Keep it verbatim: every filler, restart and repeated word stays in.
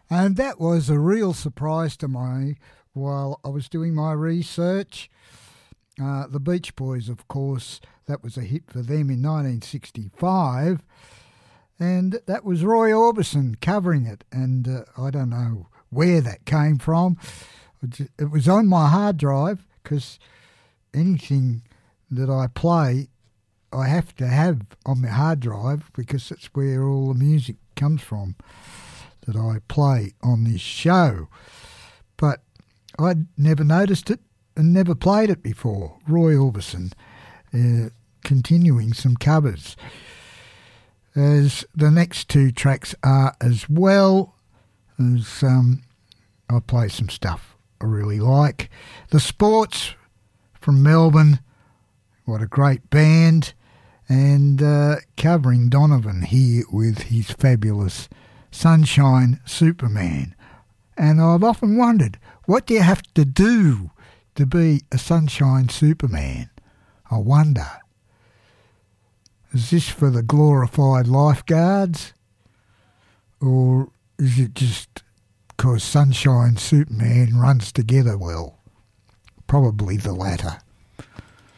And that was a real surprise to me while I was doing my research. Uh, the Beach Boys, of course, that was a hit for them in nineteen sixty-five. And that was Roy Orbison covering it. And uh, I don't know where that came from. It was on my hard drive because anything that I play, I have to have on my hard drive because that's where all the music comes from that I play on this show. But I'd never noticed it and never played it before. Roy Orbison, uh, continuing some covers. As the next two tracks are as well, as um, I play some stuff I really like. The Sports from Melbourne, what a great band, and uh, covering Donovan here with his fabulous Sunshine Superman. And I've often wondered, what do you have to do to be a Sunshine Superman? I wonder. Is this for the glorified lifeguards? Or is it just because Sunshine Superman runs together well? Probably the latter.